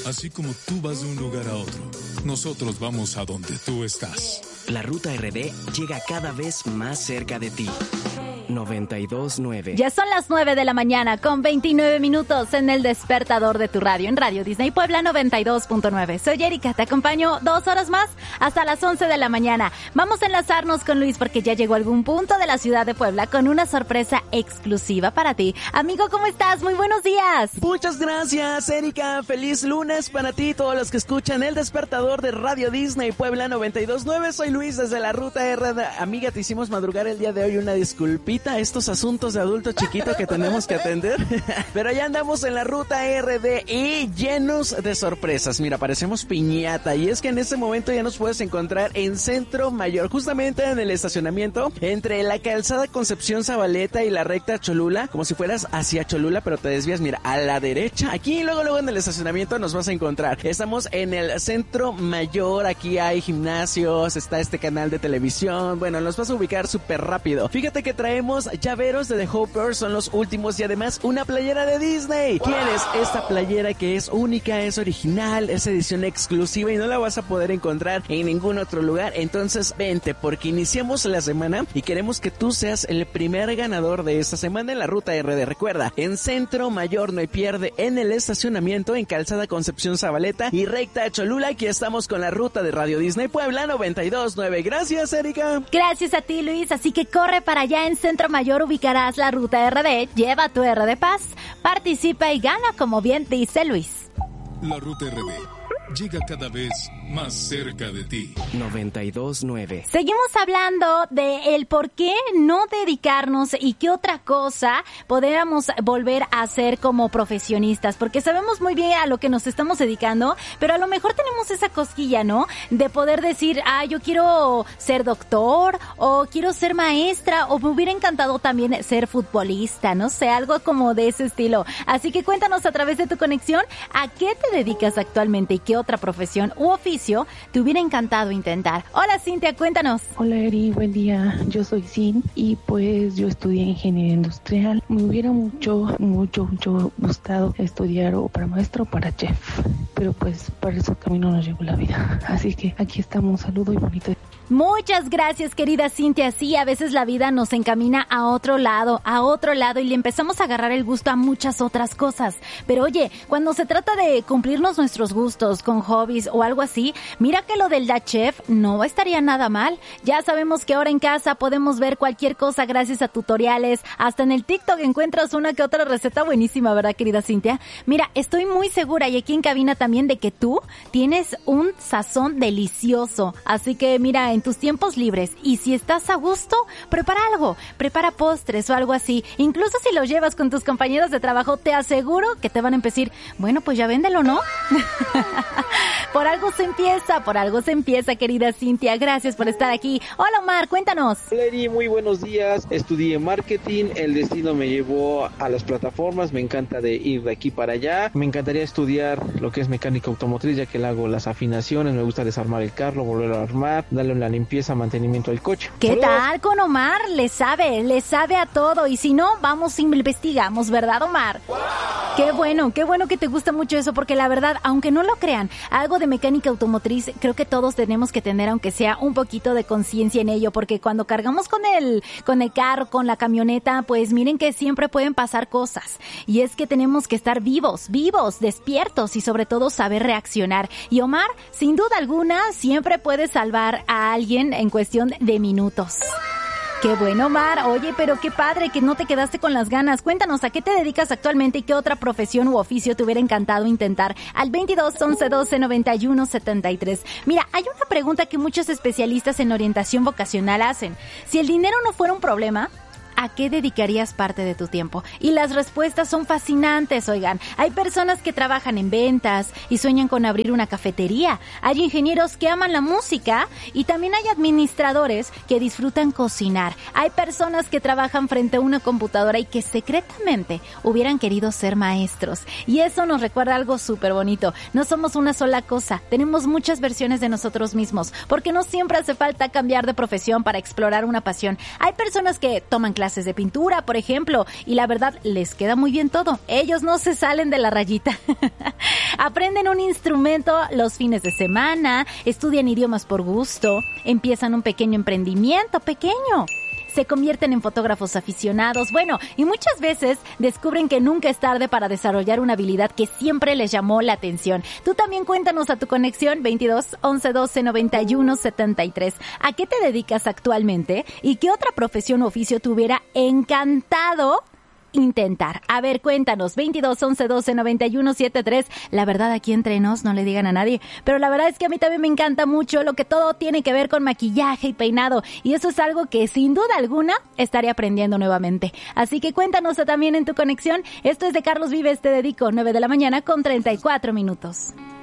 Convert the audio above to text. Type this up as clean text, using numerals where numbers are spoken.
Así como tú vas de un lugar a otro, nosotros vamos a donde tú estás. La Ruta RD llega cada vez más cerca de ti. 92.9. Ya son las 9 de la mañana con 29 minutos en el despertador de tu radio, en Radio Disney Puebla 92.9. Soy Erika, te acompaño 2 horas más hasta las 11 de la mañana. Vamos a enlazarnos con Luis porque ya llegó a algún punto de la ciudad de Puebla con una sorpresa exclusiva para ti. Amigo, ¿cómo estás? Muy buenos días. Muchas gracias, Erika. Feliz lunes para ti, todos los que escuchan el despertador de Radio Disney Puebla 92.9. Soy Luis desde la Ruta RD. Amiga, te hicimos madrugar el día de hoy, una disculpita a estos asuntos de adulto chiquito que tenemos que atender. Pero ya andamos en la Ruta RD y llenos de sorpresas. Mira, parecemos piñata y es que en este momento ya nos puedes encontrar en Centro Mayor, justamente en el estacionamiento entre la calzada Concepción Zabaleta y la recta Cholula, como si fueras hacia Cholula, pero te desvías, mira, a la derecha. Aquí luego en el estacionamiento nos vas a encontrar. Estamos en el Centro Mayor, aquí hay gimnasios, está este canal de televisión. Bueno, nos vas a ubicar súper rápido. Fíjate que traemos llaveros de The Hopper, son los últimos, y además una playera de Disney. ¿Quieres esta playera que es única, es original, es edición exclusiva y no la vas a poder encontrar en ningún otro lugar? Entonces vente, porque iniciamos la semana y queremos que tú seas el primer ganador de esta semana en la Ruta RD. Recuerda, en Centro Mayor no hay pierde, en el estacionamiento, en calzada Concepción Zabaleta y recta Cholula. Aquí estamos con la ruta de Radio Disney Puebla 92.9. Gracias, Erika. Gracias a ti, Luis. Así que corre para allá. En Centro Mayor ubicarás la Ruta RD. Lleva tu RD Paz, participa y gana, como bien dice Luis. La Ruta RD llega cada vez más cerca de ti. 92.9. Seguimos hablando de el por qué no dedicarnos y qué otra cosa podríamos volver a hacer como profesionistas, porque sabemos muy bien a lo que nos estamos dedicando, pero a lo mejor tenemos esa cosquilla, ¿no? De poder decir, yo quiero ser doctor, o quiero ser maestra, o me hubiera encantado también ser futbolista, no sé, algo como de ese estilo. Así que cuéntanos a través de tu conexión a qué te dedicas actualmente y qué otra profesión u oficio te hubiera encantado intentar. Hola, Cintia, cuéntanos. Hola, Eri, buen día. Yo soy Cin y pues yo estudié ingeniería industrial. Me hubiera mucho gustado estudiar o para maestro o para chef, pero pues para ese camino nos llevó la vida. Así que aquí estamos. Saludo y bonito. Muchas gracias, querida Cintia. Sí, a veces la vida nos encamina a otro lado y le empezamos a agarrar el gusto a muchas otras cosas. Pero oye, cuando se trata de cumplirnos nuestros gustos con hobbies o algo así, mira que lo del da chef no estaría nada mal. Ya sabemos que ahora en casa podemos ver cualquier cosa gracias a tutoriales. Hasta en el TikTok encuentras una que otra receta buenísima, ¿verdad, querida Cintia? Mira, estoy muy segura y aquí en cabina también de que tú tienes un sazón delicioso. Así que mira, en tus tiempos libres y si estás a gusto, prepara algo, prepara postres o algo así. Incluso si los llevas con tus compañeros de trabajo, te aseguro que te van a empezar, bueno, pues ya véndelo, ¿no? Por algo se empieza, querida Cintia. Gracias por estar aquí. Hola, Omar, cuéntanos. Hola, Eri, muy buenos días. Estudié marketing, el destino me llevó a las plataformas, me encanta de ir de aquí para allá. Me encantaría estudiar lo que es mecánica automotriz, ya que le hago las afinaciones, me gusta desarmar el carro, volverlo a armar, darle una limpieza, mantenimiento del coche. ¿Qué ¡Saludos! tal con Omar? Le sabe a todo. Y si no, vamos y investigamos, ¿verdad, Omar? ¡Wow! Qué bueno que te gusta mucho eso, porque la verdad, aunque no lo crean, algo de mecánica automotriz, creo que todos tenemos que tener, aunque sea un poquito de conciencia en ello, porque cuando cargamos con el carro, con la camioneta, pues miren que siempre pueden pasar cosas. Y es que tenemos que estar vivos, despiertos y sobre todo saber reaccionar. Y Omar, sin duda alguna, siempre puede salvar a alguien en cuestión de minutos. Qué bueno, Omar. Oye, pero qué padre que no te quedaste con las ganas. Cuéntanos, ¿a qué te dedicas actualmente y qué otra profesión u oficio te hubiera encantado intentar? Al 22 11 12 91 73. Mira, hay una pregunta que muchos especialistas en orientación vocacional hacen. Si el dinero no fuera un problema, ¿a qué dedicarías parte de tu tiempo? Y las respuestas son fascinantes, oigan. Hay personas que trabajan en ventas y sueñan con abrir una cafetería. Hay ingenieros que aman la música y también hay administradores que disfrutan cocinar. Hay personas que trabajan frente a una computadora y que secretamente hubieran querido ser maestros. Y eso nos recuerda algo súper bonito. No somos una sola cosa, tenemos muchas versiones de nosotros mismos, porque no siempre hace falta cambiar de profesión para explorar una pasión. Hay personas que toman clases clases de pintura, por ejemplo, y la verdad les queda muy bien todo. Ellos no se salen de la rayita. Aprenden un instrumento los fines de semana, estudian idiomas por gusto, empiezan un pequeño emprendimiento, pequeño. Se convierten en fotógrafos aficionados, bueno, y muchas veces descubren que nunca es tarde para desarrollar una habilidad que siempre les llamó la atención. Tú también cuéntanos a tu conexión 22 11 12 91 73. ¿A qué te dedicas actualmente? ¿Y qué otra profesión o oficio te hubiera encantado intentar? A ver, cuéntanos, 22 11 12 91 73. La verdad, aquí entre nos, no le digan a nadie, pero la verdad es que a mí también me encanta mucho lo que todo tiene que ver con maquillaje y peinado, y eso es algo que sin duda alguna estaré aprendiendo nuevamente. Así que cuéntanos también en tu conexión. Esto es de Carlos Vives, Te Dedico, 9 de la mañana con 34 minutos.